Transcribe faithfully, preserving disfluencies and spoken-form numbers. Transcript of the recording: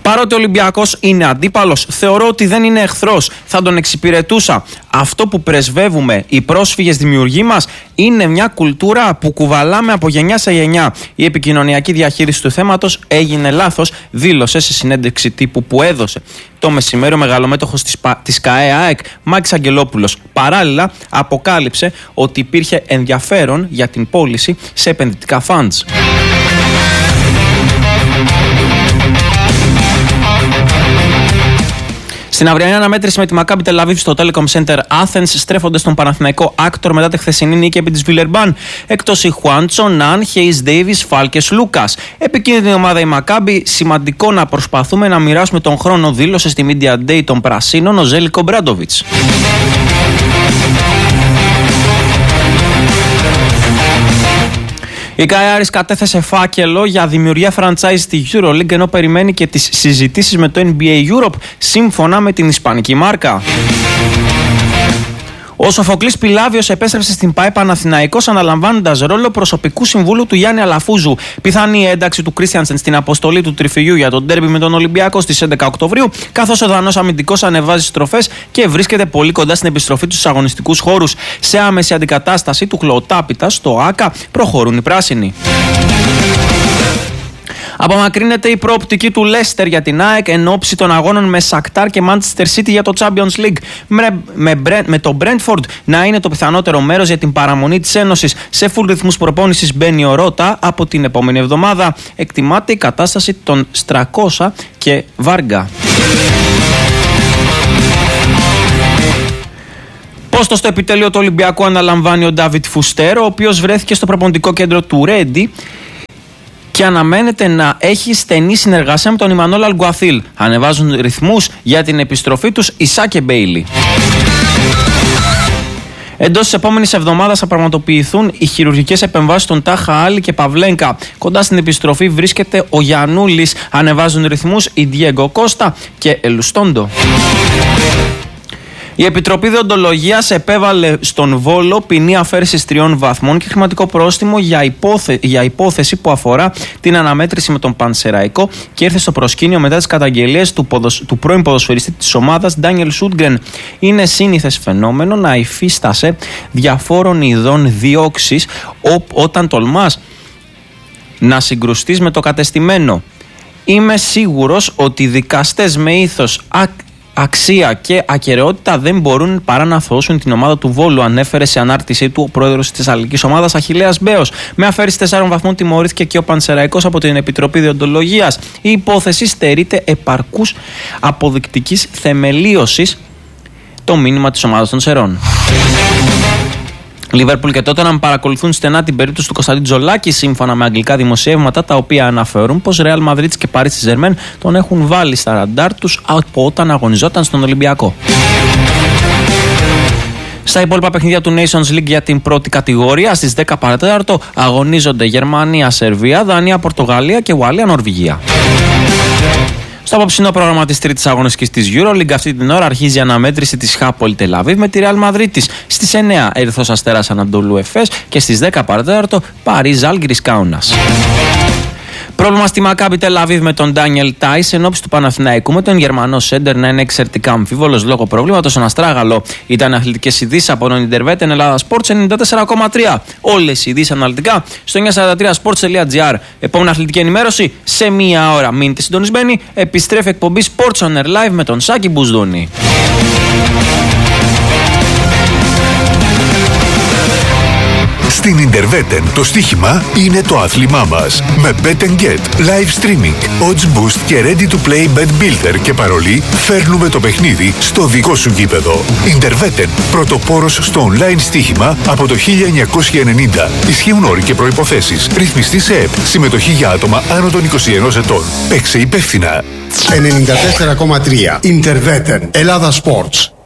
Παρότι ο Ολυμπιακός είναι αντίπαλος, θεωρώ ότι δεν είναι εχθρός. Θα τον εξυπηρετούσα. Αυτό που πρεσβεύουμε οι πρόσφυγες δημιουργοί μας είναι μια κουλτούρα που κουβαλάμε από γενιά σε γενιά. Η επικοινωνιακή διαχείριση του θέματος έγινε λάθος, δήλωσε σε συνέντευξη τύπου που έδωσε το μεσημέρι ο μεγαλομέτωχος της, της ΚΑΕ-ΑΕΚ Μάκης Αγγελόπουλος. Παράλληλα, αποκάλυψε ότι υπήρχε ενδιαφέρον για την πώληση σε επενδυτικά funds. Στην αυριανή αναμέτρηση με τη Μακάμπι Τελαβίβ στο Telecom Center Athens στρέφονται στον Παναθηναϊκό Άκτορ μετά τη χθεσινή νίκη επί της Βιλερμπάν. Εκτός η Χουάντσο, Ναν, Χέις Ντέιβις, Φάλκες, Λούκας. Επικίνδυνη ομάδα η Μακάμπι, σημαντικό να προσπαθούμε να μοιράσουμε τον χρόνο, δήλωσε στη Media Day των Πρασίνων ο Ζέλικο Μπράντοβιτς. Η ΚΑΕ Άρης κατέθεσε φάκελο για δημιουργία franchise στη EuroLeague ενώ περιμένει και τις συζητήσεις με το N B A Europe σύμφωνα με την ισπανική μάρκα. Ο Σοφοκλής Πιλάβιος επέστρεψε στην ΠΑΕ Παναθηναϊκός αναλαμβάνοντας ρόλο προσωπικού συμβούλου του Γιάννη Αλαφούζου. Πιθανή ένταξη του Κρίστιανσεν στην αποστολή του Τριφυλιού για τον ντέρμπι με τον Ολυμπιακό στις έντεκα Οκτωβρίου, καθώς ο Δανός αμυντικός ανεβάζει στροφές και βρίσκεται πολύ κοντά στην επιστροφή του στους αγωνιστικούς χώρους. Σε άμεση αντικατάσταση του Χλωτάπητα στο ΆΚΑ προχωρούν οι πράσινοι. Απομακρύνεται η προοπτική του Λέστερ για την ΑΕΚ εν ώψη των αγώνων με Σακτάρ και Manchester City για το Champions League. Με, με, με το Brentford να είναι το πιθανότερο μέρος για την παραμονή της Ένωσης. Σε full ρυθμούς προπόνησης μπαίνει ο Ρώτα από την επόμενη εβδομάδα. Εκτιμάται η κατάσταση των Στρακόσα και Βάργα. Πόστο στο επιτελείο του Ολυμπιακού αναλαμβάνει ο Ντάβιτ Φουστέρο, ο οποίος βρέθηκε στο προπονητικό κέντρο του Ρέντι και αναμένεται να έχει στενή συνεργασία με τον Ιμανόλ Αλγκουαθίλ. Ανεβάζουν ρυθμούς για την επιστροφή τους Ισά και Μπέιλι. Εντός της επόμενης εβδομάδας θα πραγματοποιηθούν οι χειρουργικές επεμβάσεις των Τάχα Άλλη και Παυλένκα. Κοντά στην επιστροφή βρίσκεται ο Γιαννούλης. Ανεβάζουν ρυθμούς η Διέγκο Κώστα και Ελουστόντο. Η Επιτροπή Δεοντολογίας επέβαλε στον Βόλο ποινή αφαίρεσης τριών βαθμών και χρηματικό πρόστιμο για, υπόθε... για υπόθεση που αφορά την αναμέτρηση με τον Πανσεραϊκό και ήρθε στο προσκήνιο μετά τις καταγγελίες του, ποδοσ... του πρώην ποδοσφαιριστή της ομάδας Ντάνιελ Σούντγκρεν. Είναι σύνηθες φαινόμενο να υφίστασε διαφόρων ειδών διώξεις ό... όταν τολμάς να συγκρουστείς με το κατεστημένο. Είμαι σίγουρος ότι οι δικαστές με ήθος αξία και ακεραιότητα δεν μπορούν παρά να αθωώσουν την ομάδα του Βόλου, ανέφερε σε ανάρτησή του ο πρόεδρος της Θεσσαλονικής ομάδας Αχιλλέας Μπέος. Με αφαίρεση τεσσάρων βαθμών τιμωρήθηκε και ο Πανσεραϊκός από την Επιτροπή Δεοντολογίας. Η υπόθεση στερείται επαρκούς αποδεικτικής θεμελίωσης, το μήνυμα της ομάδας των Σερών. Λίβερπουλ και Τότεναμ παρακολουθούν στενά την περίπτωση του Κωνσταντίν Τζολάκη, σύμφωνα με αγγλικά δημοσιεύματα, τα οποία αναφέρουν πως Ρεάλ Μαδρίτης και Παρί Σεν-Ζερμέν τον έχουν βάλει στα ραντάρ τους από όταν αγωνιζόταν στον Ολυμπιακό. Στα υπόλοιπα παιχνίδια του Nations League για την πρώτη κατηγορία, στις δέκα παρά τέταρτο αγωνίζονται Γερμανία, Σερβία, Δανία, Πορτογαλία και Ουαλία, Νορβηγία. Στο απόψινό πρόγραμμα της τρίτης αγωνιστικής της EuroLeague, αυτή την ώρα αρχίζει η αναμέτρηση της Χάπολ Τελαβίβ με τη Real Μαδρίτης. Στις εννέα Ερυθρός Αστέρας Ανατολού Εφές και στις δέκα παρά τέταρτο Παρί Ζάλγκιρις Κάουνας. Πρόβλημα στη Μακάμπι Τελαβίβ με τον Ντάνιελ Τάις ενόψει του Παναθηναϊκού, με τον Γερμανό σέντερ να είναι εξαιρετικά αμφίβολος λόγω προβλήματος στον αστράγαλο. Ήταν αθλητικές ειδήσεις από τον Ιντερβέτεν Ελλάδα Sports ενενήντα τέσσερα κόμμα τρία. Όλες οι ειδήσεις αναλυτικά στο εννιακόσια σαράντα τρία sports τελεία gr. Επόμενη αθλητική ενημέρωση σε μία ώρα. Μείνετε συντονισμένοι. Επιστρέφει εκπομπή Sports on Air Live με τον Σάκη Μπουσδούνη. Στην Ιντερβέτεν το στοίχημα είναι το άθλημά μας. Με Bet and Get, live streaming, odds boost και ready to play bet builder και παρολί, φέρνουμε το παιχνίδι στο δικό σου γήπεδο. Ιντερβέτεν, πρωτοπόρος στο online στοίχημα από το χίλια εννιακόσια ενενήντα. Ισχύουν όροι και προϋποθέσεις. Ρυθμιστή σε ΕΠ. Συμμετοχή για άτομα άνω των είκοσι ενός ετών. Παίξε υπεύθυνα. ενενήντα τέσσερα κόμμα τρία Ιντερβέτεν, Ελλάδα Sports.